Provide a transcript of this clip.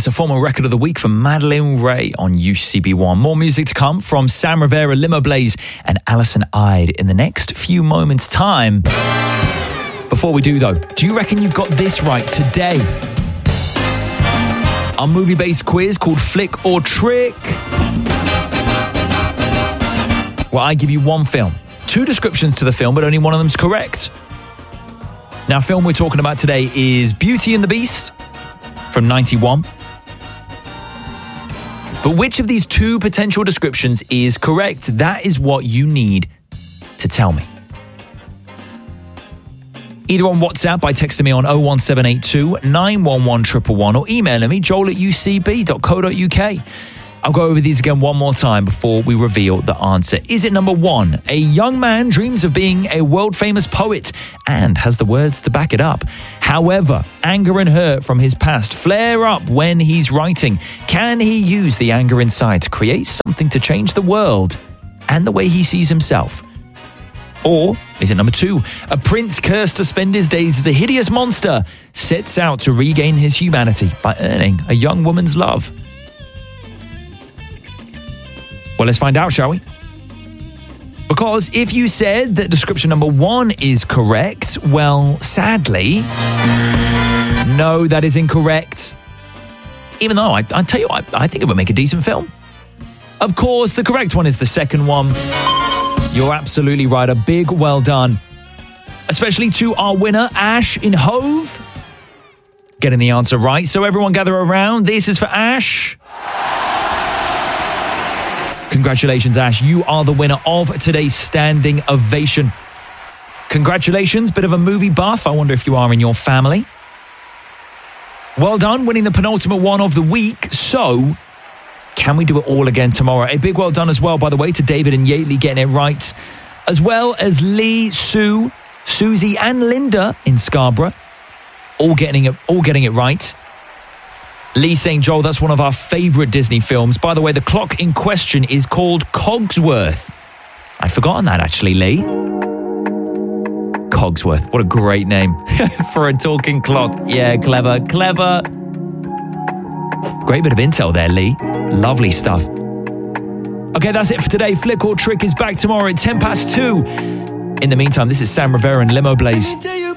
it's a former record of the week from Madeline Ray on UCB1. More music to come from Sam Rivera, Limo Blaze, and Alison Ide in the next few moments' time. Before we do, though, do you reckon you've got this right today? Our movie-based quiz called Flick or Trick. Well, I give you one film, 2 descriptions to the film, but only one of them's correct. Now, film we're talking about today is Beauty and the Beast from 91. But which of these 2 potential descriptions is correct? That is what you need to tell me. Either on WhatsApp by texting me on 01782 911 111 or emailing me joel@ucb.co.uk. I'll go over these again one more time before we reveal the answer. Is it number 1? A young man dreams of being a world-famous poet and has the words to back it up. However, anger and hurt from his past flare up when he's writing. Can he use the anger inside to create something to change the world and the way he sees himself? Or is it number 2? A prince cursed to spend his days as a hideous monster sets out to regain his humanity by earning a young woman's love. Well, let's find out, shall we? Because if you said that description number 1 is correct, well, sadly, no, that is incorrect. Even though, I tell you what, I think it would make a decent film. Of course, the correct one is the second one. You're absolutely right. A big well done. Especially to our winner, Ash in Hove. Getting the answer right. So everyone gather around. This is for Ash. Congratulations, Ash. You are the winner of today's standing ovation. Congratulations. Bit of a movie buff. I wonder if you are in your family. Well done, winning the penultimate one of the week. So, can we do it all again tomorrow? A big well done as well, by the way, to David and Yately getting it right. As well as Lee, Sue, Susie and Linda in Scarborough. All getting it right. Lee saying, Joel, that's one of our favourite Disney films. By the way, the clock in question is called Cogsworth. I'd forgotten that, actually, Lee. Cogsworth. What a great name for a talking clock. Yeah, clever. Great bit of intel there, Lee. Lovely stuff. Okay, that's it for today. Flick or Trick is back tomorrow at 2:10. In the meantime, this is Sam Rivera and Limo Blaze.